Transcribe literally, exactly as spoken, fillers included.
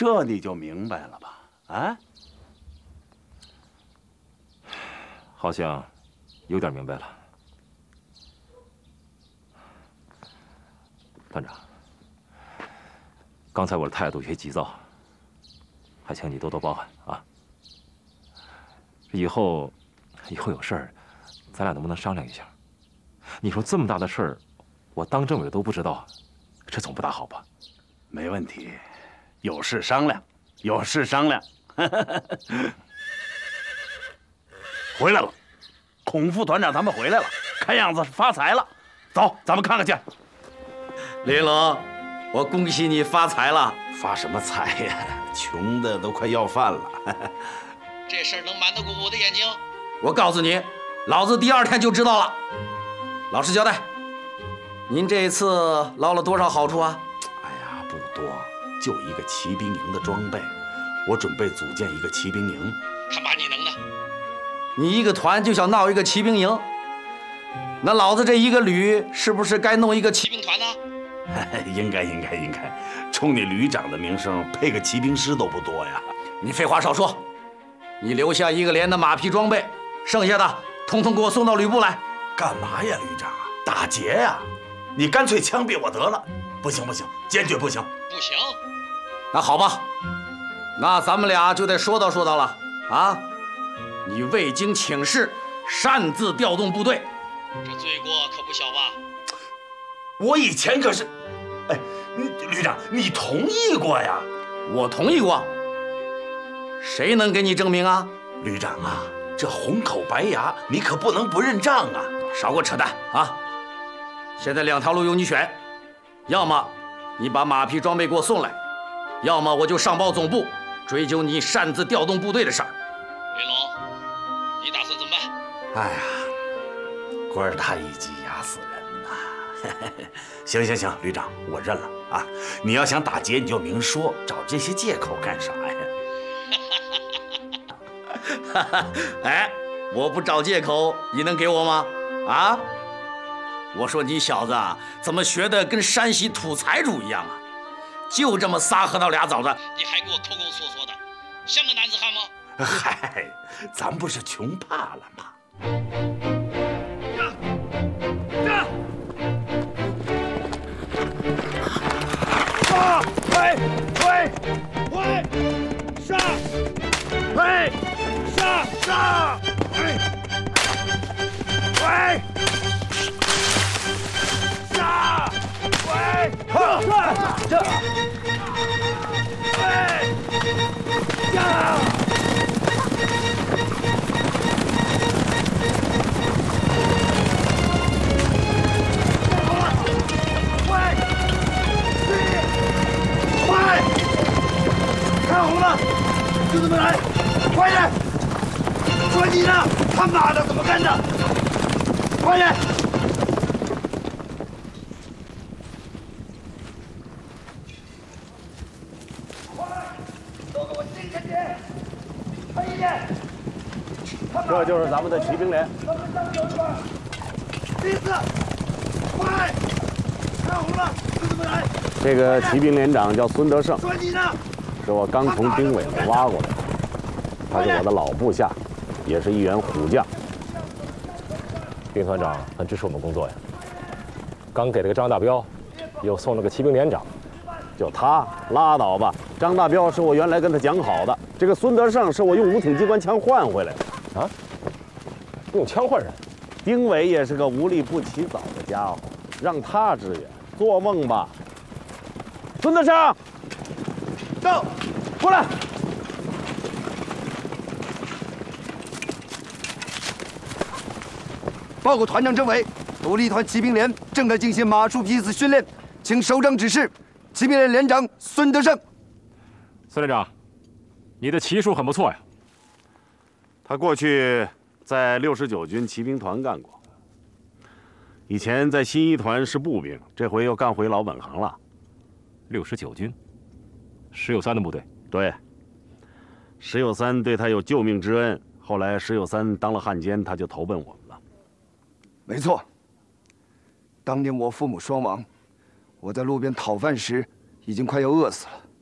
这你就明白了吧？啊？ 好像有点明白了。团长，刚才我的态度有些急躁，还请你多多包涵啊。以后，以后有事儿，咱俩能不能商量一下？你说这么大的事儿，我当政委都不知道，这总不大好吧？ 没问题，有事商量，有事商量。回来了，孔副团长他们回来了，看样子是发财了。走，咱们看看去。 林龙，我恭喜你发财了。 发什么财呀？穷的都快要饭了。 这事儿能瞒得过我的眼睛？ 我告诉你，老子第二天就知道了。老实交代，您这一次捞了多少好处啊？ 哎呀，不多，就一个骑兵营的装备。我准备组建一个骑兵营。 看把你能的！ 你一个团就想闹一个骑兵营？那老子这一个旅是不是该弄一个骑兵团呢？ 应该应该应该，冲你旅长的名声，配个骑兵师都不多呀。 你废话少说，你留下一个连的马匹装备，剩下的统统给我送到旅部来。 干嘛呀，旅长？打劫呀！你干脆枪毙我得了！不行不行，坚决不行！ 不行。 那好吧，那咱们俩就得说道说道了啊！你未经请示，擅自调动部队， 这罪过可不小吧？ 我以前可是，哎，旅长，你同意过呀？ 我同意过。谁能给你证明啊？ 旅长啊，这红口白牙，你可不能不认账啊！ 少给我扯淡啊！现在两条路由你选，要么你把马匹装备给我送来，要么我就上报总部追究你擅自调动部队的事儿。 林龙，你打算怎么办？ 哎呀，官儿大一级，压死人呐！行行行，旅长，我认了啊！你要想打劫，你就明说，找这些借口干啥呀？ 哎，我不找借口，你能给我吗？啊！我说你小子啊，怎么学的跟山西土财主一样啊？就这么仨核桃俩枣子， 你还给我抠抠缩缩的，像个男子汉吗？ 嗨，咱不是穷怕了吗？杀！推推推！杀！推！杀！杀！推！推！杀！推！这这！推！杀！看红了，就这么来，快点！说你呢，他妈的怎么干的？快点！快，都给我进下去！快一点！ 这就是咱们的骑兵连。 咱们上有一把，第四，快！看红了，就这么来。 这个骑兵连长叫孙德胜， 说你呢。 是我刚从兵委那挖过来的，他是我的老部下，也是一员虎将。 丁团长很支持我们工作呀，刚给了个张大彪，又送了个骑兵连长， 就他拉倒吧。张大彪是我原来跟他讲好的，这个孙德胜是我用五挺机关枪换回来的。 啊？用枪换人？ 丁伟也是个无利不起早的家伙，让他支援，做梦吧！孙德胜。到，过来！ 报告团长政委，独立团骑兵连正在进行马术批次训练，请首长指示。骑兵连连长孙德胜。 孙连长，你的骑术很不错呀。 他过去在六十九军骑兵团干过，以前在新一团是步兵，这回又干回老本行了。 六十九军。石有三的部队， 对。石有三对他有救命之恩，后来石有三当了汉奸，他就投奔我们了。 没错。当年我父母双亡，我在路边讨饭时，已经快要饿死了。